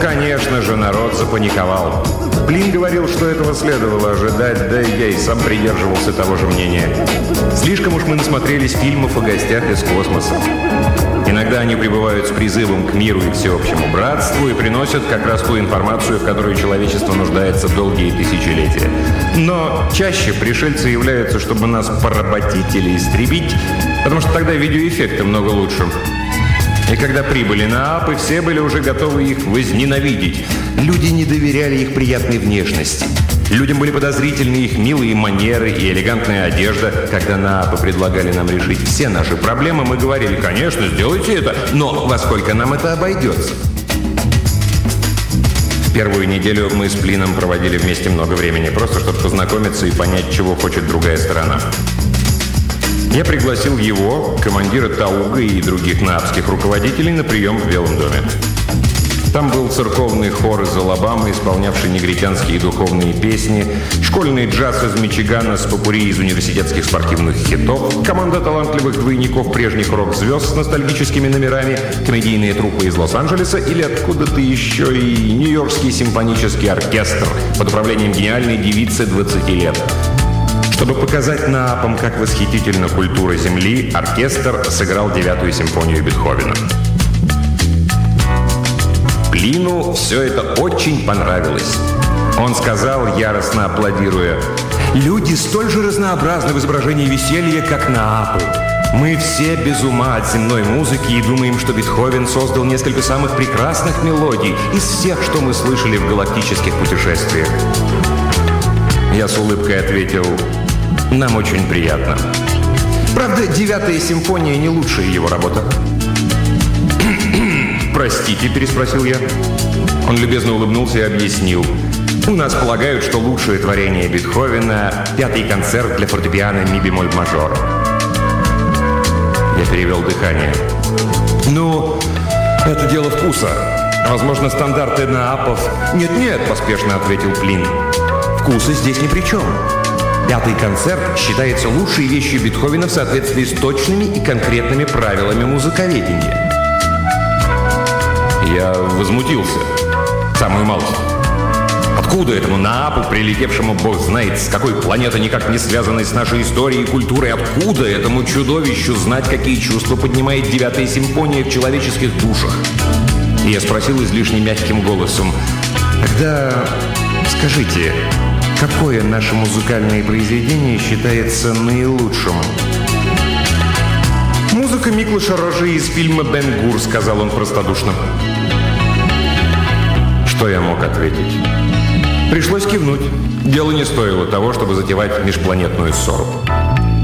конечно же, народ запаниковал. Плин говорил, что этого следовало ожидать, да и я и сам придерживался того же мнения. Слишком уж мы насмотрелись фильмов о гостях из космоса. Иногда они прибывают с призывом к миру и всеобщему братству и приносят как раз ту информацию, в которой человечество нуждается долгие тысячелетия. Но чаще пришельцы являются, чтобы нас поработить или истребить, потому что тогда видеоэффекты много лучше. И когда прибыли на Апы, все были уже готовы их возненавидеть. Люди не доверяли их приятной внешности. Людям были подозрительны их милые манеры и элегантная одежда. Когда на Апы предлагали нам решить все наши проблемы, мы говорили: конечно, сделайте это, но во сколько нам это обойдется? В первую неделю мы с Плином проводили вместе много времени, просто чтобы познакомиться и понять, чего хочет другая сторона. Я пригласил его, командира Тауга и других наапских руководителей на прием в Белом доме. Там был церковный хор из Алабамы, исполнявший негритянские духовные песни, школьный джаз из Мичигана с попурри из университетских спортивных хитов, команда талантливых двойников прежних рок-звезд с ностальгическими номерами, комедийные труппы из Лос-Анджелеса или откуда-то еще и Нью-Йоркский симфонический оркестр под управлением гениальной девицы 20 лет. Чтобы показать наапам, как восхитительна культура Земли, оркестр сыграл 9-ю симфонию Бетховена. Плину все это очень понравилось. Он сказал, яростно аплодируя: «Люди столь же разнообразны в изображении веселья, как наапы. Мы все без ума от земной музыки и думаем, что Бетховен создал несколько самых прекрасных мелодий из всех, что мы слышали в галактических путешествиях». Я с улыбкой ответил: «Нам очень приятно. Правда, 9-я симфония не лучшая его работа». «Простите», – переспросил я. Он любезно улыбнулся и объяснил: «У нас полагают, что лучшее творение Бетховена – 5-й концерт для фортепиано ми-бемоль-мажор». Я перевел дыхание. «Ну, это дело вкуса. Возможно, стандарты наапов...» «Нет-нет», – поспешно ответил Плин. «Вкуса здесь ни при чем. 5-й концерт считается лучшей вещью Бетховена в соответствии с точными и конкретными правилами музыковедения». Я возмутился. Самую малость. Откуда этому наапу, прилетевшему бог знает с какой планеты, никак не связанной с нашей историей и культурой, откуда этому чудовищу знать, какие чувства поднимает 9-я симфония в человеческих душах? И я спросил излишне мягким голосом: «Тогда скажите, какое наше музыкальное произведение считается наилучшим?» «Музыка Миклоша Роже из фильма «Бен-Гур», — сказал он простодушно. Что я мог ответить? Пришлось кивнуть. Дело не стоило того, чтобы затевать межпланетную ссору.